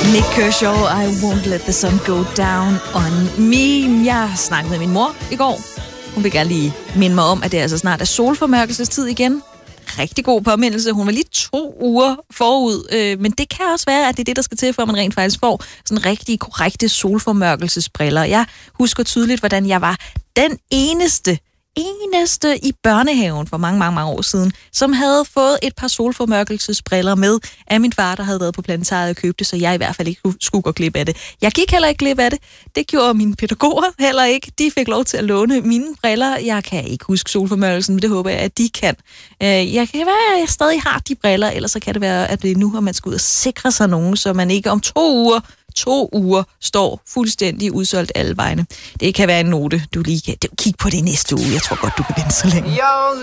Nick Kershaw, I won't let the sun go down on me. Jeg snakkede med min mor i går. Hun vil gerne lige minde mig om, at det altså snart er solformørkelsestid igen. Rigtig god påmindelse. Hun var lige 2 uger forud, men det kan også være, at det er det, der skal til, for at man rent faktisk får sådan rigtig korrekte solformørkelsesbriller. Jeg husker tydeligt, hvordan jeg var den eneste i børnehaven for mange år siden, som havde fået et par solformørkelsesbriller med af min far, der havde været på planetariet og købte, så jeg i hvert fald ikke skulle gå glip af det. Jeg gik heller ikke glip af det. Det gjorde mine pædagoger heller ikke. De fik lov til at låne mine briller. Jeg kan ikke huske solformørkelsen, men det håber jeg, at de kan. Jeg kan være, at jeg stadig har de briller, ellers så kan det være, at det er nu, at man skal ud og sikre sig nogen, så man ikke om 2 uger står fuldstændig udsolgt alle vegne. Det kan være en note, du lige kan kigge på det næste uge. Jeg tror godt, du kan vente så længe.